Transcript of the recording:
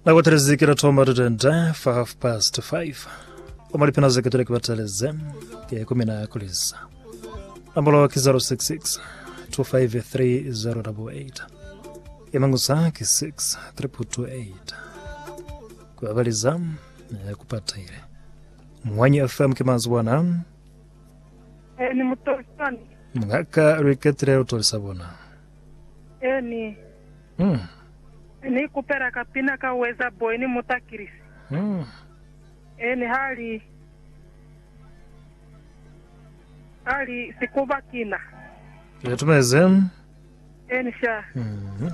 Na waterezikira toma rutenda 5:05. Omalipena zeketule kibataleze ya 10 kulisa. Ambolo ki 066 253 Yamangusa ki 6 328. Kwa baliza kupata ile. Mwanya FM kimanzwana. Ni mutosani. Ngaka riketre utolisabona. Ni. Ni kupera kapina kaweza boy ni mutakirisi. Ni hali sikuba kina. Yatumeze. Ni sha.